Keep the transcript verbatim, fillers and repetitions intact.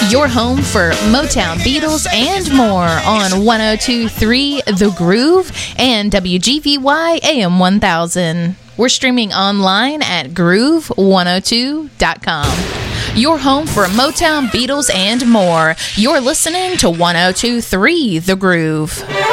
Your home for Motown, Beatles, and more on one oh two point three The Groove and W G V Y A M one thousand. We're streaming online at groove one oh two dot com. Your home for Motown, Beatles, and more. You're listening to one oh two point three The Groove.